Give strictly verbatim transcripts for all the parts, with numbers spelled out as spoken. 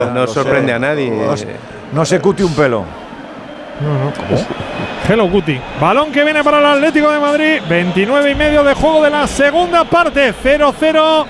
No sorprende a nadie. No, no se cuti un pelo. No, no. ¿Cómo? Hello Guti. Balón que viene para el Atlético de Madrid. veintinueve y medio de juego de la segunda parte. cero cero.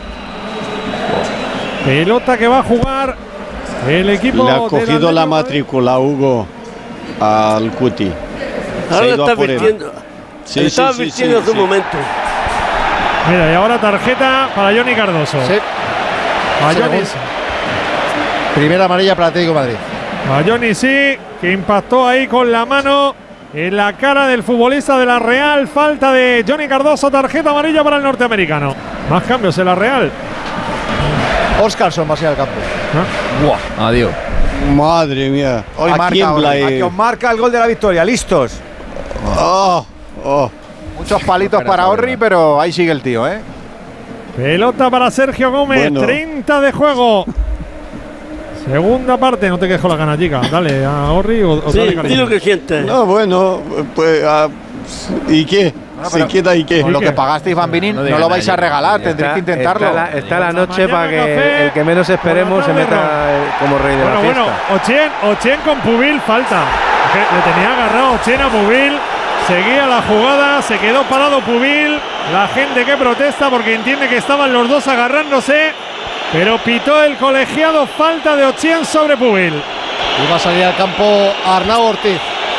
Pelota que va a jugar el equipo. Le ha cogido la matrícula, Hugo, al Cuti. Ahora le está advirtiendo. Sí, le estaba sí, advirtiendo sí, hace sí. un momento. Mira, y ahora tarjeta para Johnny Cardoso. Sí. A Johnny, Primera amarilla para Atlético de Madrid. a Johnny sí, que impactó ahí con la mano en la cara del futbolista de la Real. Falta de Johnny Cardoso, tarjeta amarilla para el norteamericano. Más cambios en la Real. Oscarson va a ser al campo. ¿Ah? Buah, adiós. Madre mía. Hoy ¿A marca, quién hoy, Blay? a que os marca el gol de la victoria. ¿Listos? Oh, oh. Muchos palitos para Orri, pero ahí sigue el tío, ¿eh? Pelota para Sergio Gómez, Bueno. treinta de juego. Segunda parte, no te quedes con la gana, chica. Dale a Orri o, o Sí, dale cariño. di lo que sientes. No, bueno, pues. ah, ¿Y qué? Bueno, ¿Se pero queda y qué? Con lo ¿qué? que pagasteis, Van Binin, No no, diga lo vais nadie. a regalar, tendréis que Está- intentarlo. Está la, está la noche Mañana para que café, el que menos esperemos se por la tarde meta eh, como rey de Bueno, la bueno, fiesta. Ochien, Ochien con Pubil, falta. Que le tenía agarrado Ochien a Pubil. Seguía la jugada, se quedó parado Pubil. La gente que protesta porque entiende que estaban los dos agarrándose. Pero pitó el colegiado, falta de Ochien sobre Pubil. Y va a salir al campo Arnau Ortiz.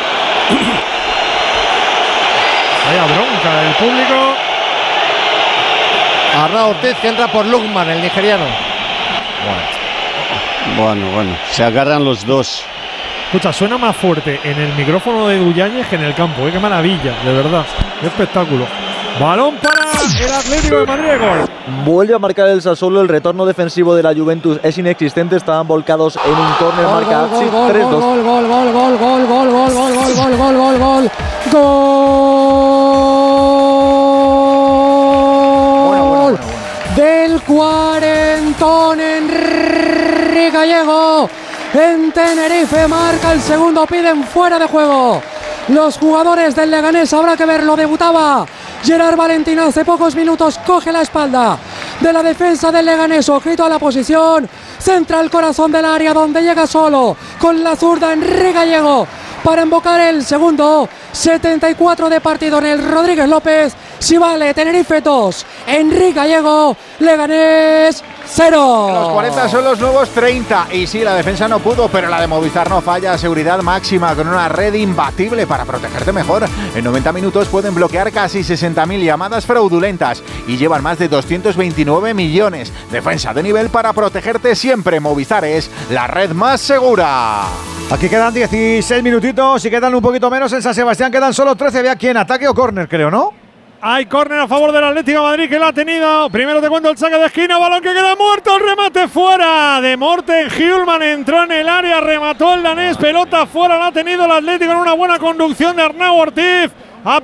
Vaya bronca del público. Arnau Ortiz que entra por Lukman, el nigeriano. Bueno, bueno, se agarran los dos. Escucha, suena más fuerte en el micrófono de Duyáñez que en el campo. ¿eh? Qué maravilla, de verdad. Qué espectáculo. Balón para el Atlético de Madrid. Gol. Vuelve a marcar el Sassuolo, el retorno defensivo de la Juventus es inexistente, estaban volcados en un córner, marca Apsi, tres dos. Gol, gol, gol, gol, gol, gol, gol, gol, gol, gol, gol, gol, gol, gol del cuarentón Enrique Gallego en Tenerife, marca el segundo, piden fuera de juego los jugadores del Leganés, habrá que verlo, debutaba Gerard Valentín hace pocos minutos, coge la espalda de la defensa del Leganés, ojito a la posición, centra el corazón del área donde llega solo con la zurda Enrique Gallego para embocar el segundo, setenta y cuatro de partido en el Rodríguez López. Si vale, Tenerife dos, Enrique Gallego, Leganés cero. Los cuarenta son los nuevos treinta. Y sí, la defensa no pudo, pero la de Movistar no falla. Seguridad máxima con una red imbatible para protegerte mejor. En noventa minutos pueden bloquear casi sesenta mil llamadas fraudulentas y llevan más de doscientos veintinueve millones. Defensa de nivel para protegerte siempre. Movistar es la red más segura. Aquí quedan dieciséis minutitos y quedan un poquito menos en San Sebastián. Quedan solo trece. Ve aquí en ataque o córner, creo, ¿no? Hay córner a favor del Atlético de Madrid que la ha tenido. Primero te cuento el saque de esquina, balón que queda muerto, el remate fuera de Morten Hjulman, entró en el área, remató el danés, pelota fuera, la ha tenido el Atlético en una buena conducción de Arnau Ortiz.